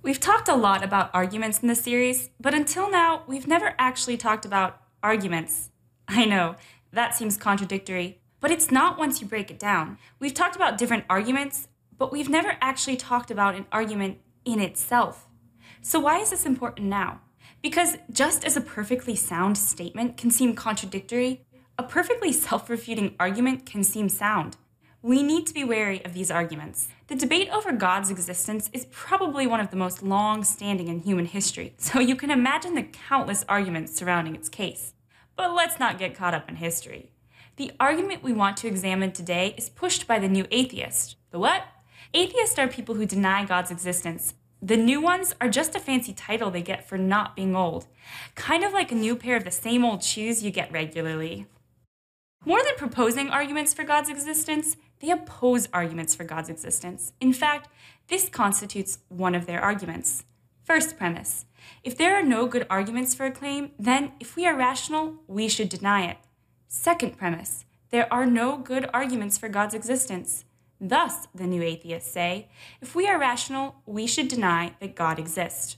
We've talked a lot about arguments in this series, but until now, we've never actually talked about arguments. I know, that seems contradictory, but it's not once you break it down. We've talked about different arguments, but we've never actually talked about an argument in itself. So why is this important now? Because just as a perfectly sound statement can seem contradictory, a perfectly self-refuting argument can seem sound. We need to be wary of these arguments. The debate over God's existence is probably one of the most long-standing in human history, so you can imagine the countless arguments surrounding its case. But let's not get caught up in history. The argument we want to examine today is pushed by the new atheist. The what? Atheists are people who deny God's existence. The new ones are just a fancy title they get for not being old. Kind of like a new pair of the same old shoes you get regularly. More than proposing arguments for God's existence, they oppose arguments for God's existence. In fact, this constitutes one of their arguments. First premise: if there are no good arguments for a claim, then if we are rational, we should deny it. Second premise: there are no good arguments for God's existence. Thus, the new atheists say, if we are rational, we should deny that God exists.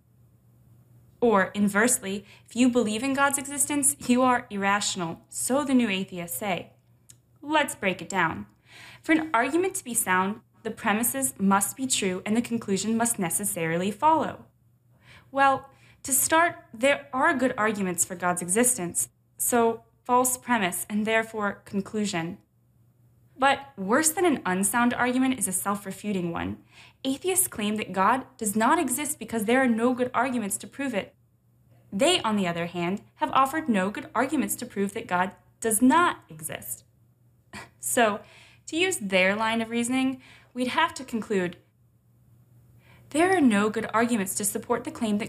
Or, inversely, if you believe in God's existence, you are irrational, so the new atheists say. Let's break it down. For an argument to be sound, the premises must be true and the conclusion must necessarily follow. Well, to start, there are good arguments for God's existence, so false premise and therefore conclusion. But worse than an unsound argument is a self-refuting one. Atheists claim that God does not exist because there are no good arguments to prove it. They, on the other hand, have offered no good arguments to prove that God does not exist. So, to use their line of reasoning, we'd have to conclude there are no good arguments to support the claim that